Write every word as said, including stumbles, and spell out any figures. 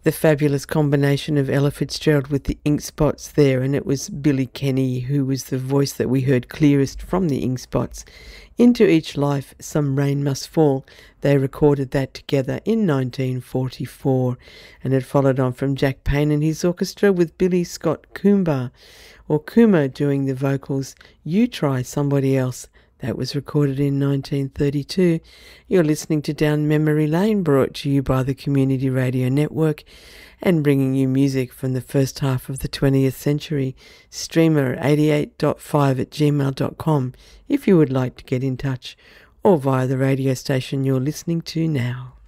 the fabulous combination of Ella Fitzgerald with the Ink Spots there, and it was Billy Kenny who was the voice that we heard clearest from the Ink Spots. Into Each Life, Some Rain Must Fall. They recorded that together in nineteen forty-four, and it followed on from Jack Payne and his orchestra with Billy Scott Coomber, or Coomer doing the vocals, You Try Somebody Else. That was recorded in nineteen thirty-two. You're listening to Down Memory Lane, brought to you by the Community Radio Network and bringing you music from the first half of the twentieth century. Streamer eighty-eight point five at gmail dot com if you would like to get in touch, or via the radio station you're listening to now.